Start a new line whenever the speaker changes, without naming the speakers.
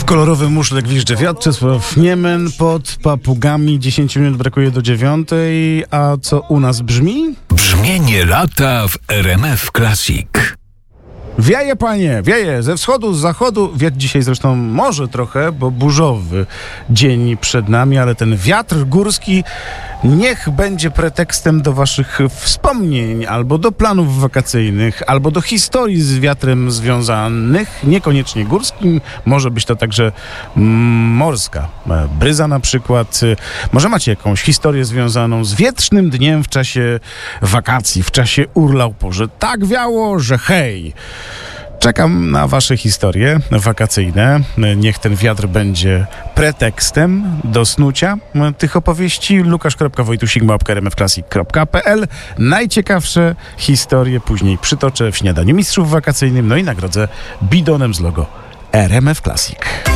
W kolorowym muszle gwizdże wiatr, Czesław Niemen pod papugami. 10 minut brakuje do 9. A co u nas brzmi?
Brzmienie lata w RMF Classic.
Wieje, panie, wieje ze wschodu, z zachodu. Wiatr dzisiaj zresztą może trochę, bo burzowy dzień przed nami, ale ten wiatr górski niech będzie pretekstem do waszych wspomnień, albo do planów wakacyjnych, albo do historii z wiatrem związanych, niekoniecznie górskim. Może być to także morska bryza na przykład. Może macie jakąś historię związaną z wietrznym dniem w czasie wakacji, w czasie urlopu, że tak wiało, że hej. Czekam na wasze historie wakacyjne. Niech ten wiatr będzie pretekstem do snucia tych opowieści. Lukasz.wojtusik@rmfclassic.pl. Najciekawsze historie później przytoczę w śniadaniu mistrzów wakacyjnym, no i nagrodzę bidonem z logo RMF Classic.